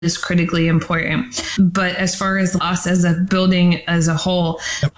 is critically important. But as far as us as a building as a whole,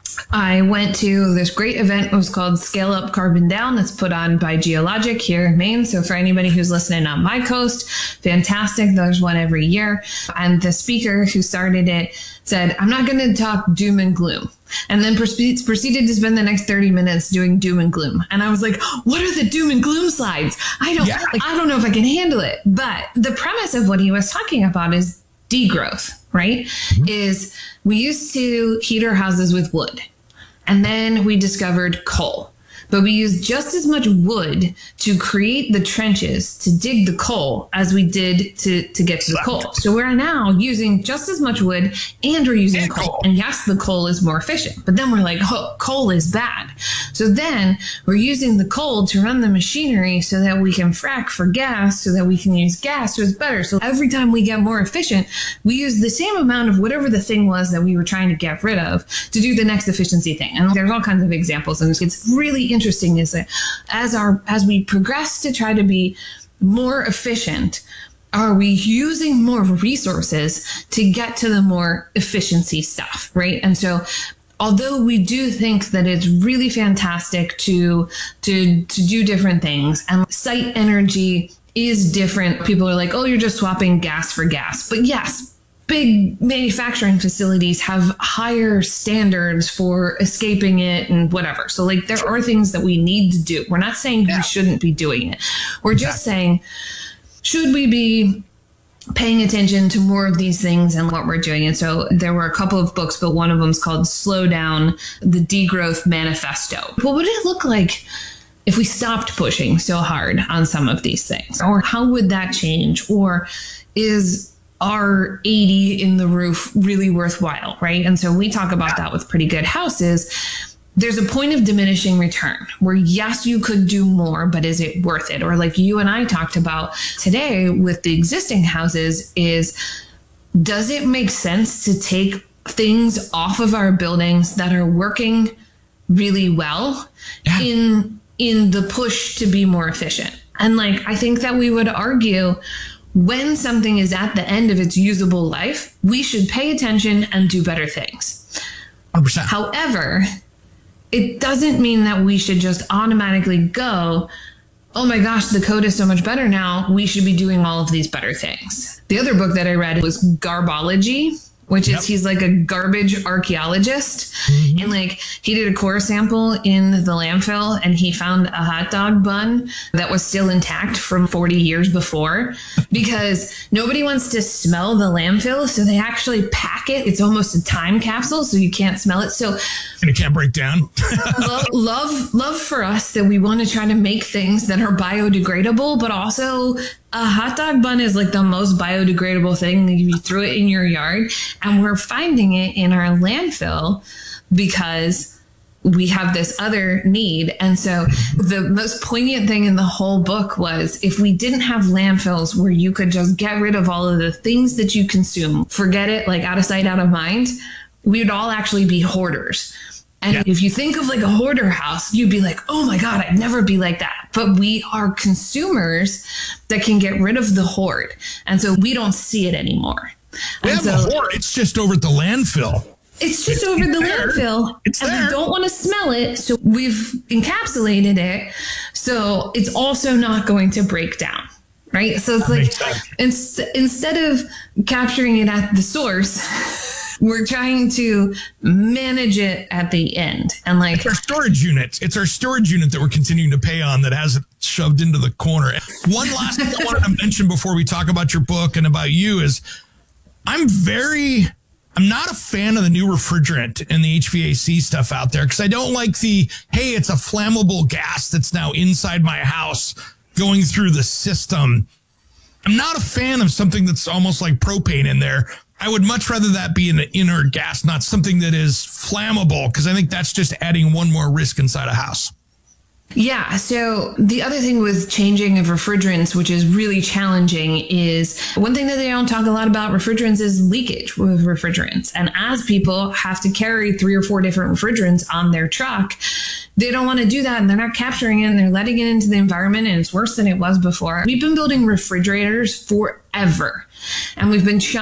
I went to this great event. It was called Scale Up Carbon Down. That's put on by Geologic here in Maine. So for anybody who's listening on my coast, fantastic. There's one every year. And the speaker who started it said, I'm not going to talk doom and gloom. And then proceeded to spend the next 30 minutes doing doom and gloom. And I was like, what are the doom and gloom slides? I don't know if I can handle it. But the premise of what he was talking about is degrowth, right? Mm-hmm. Is we used to heat our houses with wood. And then we discovered coal. But we used just as much wood to create the trenches to dig the coal as we did to get to the coal. So we're now using just as much wood and we're using coal. And yes, the coal is more efficient. But then we're like, oh, coal is bad. So then we're using the coal to run the machinery so that we can frack for gas, so that we can use gas. So it's better. So every time we get more efficient, we use the same amount of whatever the thing was that we were trying to get rid of to do the next efficiency thing. And there's all kinds of examples. And it's really interesting is that as we progress to try to be more efficient, are we using more resources to get to the more efficiency stuff, right? And so although we do think that it's really fantastic to do different things, and site energy is different. People are like, oh, you're just swapping gas for gas. But yes, big manufacturing facilities have higher standards for escaping it and whatever. So like there are things that we need to do. We're not saying we shouldn't be doing it. We're just saying, should we be paying attention to more of these things and what we're doing? And so there were a couple of books, but one of them is called Slow Down, the Degrowth Manifesto. What would it look like if we stopped pushing so hard on some of these things? Or how would that change? Or is our 80 in the roof really worthwhile, right? And so we talk about that with Pretty Good Houses. There's a point of diminishing return where, yes, you could do more, but is it worth it? Or like you and I talked about today with the existing houses is, does it make sense to take things off of our buildings that are working really well in the push to be more efficient? And like, I think that we would argue when something is at the end of its usable life, we should pay attention and do better things. 100%. However, it doesn't mean that we should just automatically go, oh my gosh, the code is so much better now, we should be doing all of these better things. The other book that I read was Garbology, which is he's like a garbage archaeologist. Mm-hmm. And like he did a core sample in the landfill and he found a hot dog bun that was still intact from 40 years before because nobody wants to smell the landfill. So they actually pack it. It's almost a time capsule, so you can't smell it. So and it can't break down. love for us that we want to try to make things that are biodegradable, but also a hot dog bun is like the most biodegradable thing. You throw it in your yard, and we're finding it in our landfill because we have this other need. And so the most poignant thing in the whole book was if we didn't have landfills where you could just get rid of all of the things that you consume, forget it, like out of sight, out of mind, we would all actually be hoarders. And if you think of like a hoarder house, you'd be like, oh my God, I'd never be like that. But we are consumers that can get rid of the hoard. And so we don't see it anymore. We have a hoard. It's just over at the landfill. It's just over the landfill. And we don't want to smell it. So we've encapsulated it. So it's also not going to break down. Right. So it's like instead of capturing it at the source, we're trying to manage it at the end. And like it's our storage unit. It's our storage unit that we're continuing to pay on that has it shoved into the corner. One last thing I wanted to mention before we talk about your book and about you is I'm not a fan of the new refrigerant and the HVAC stuff out there because I don't like hey, it's a flammable gas that's now inside my house going through the system. I'm not a fan of something that's almost like propane in there. I would much rather that be an inert gas, not something that is flammable, because I think that's just adding one more risk inside a house. Yeah. So the other thing with changing of refrigerants, which is really challenging, is one thing that they don't talk a lot about refrigerants is leakage with refrigerants. And as people have to carry 3 or 4 different refrigerants on their truck, they don't want to do that, and they're not capturing it, and they're letting it into the environment, and it's worse than it was before. We've been building refrigerators forever, and we've been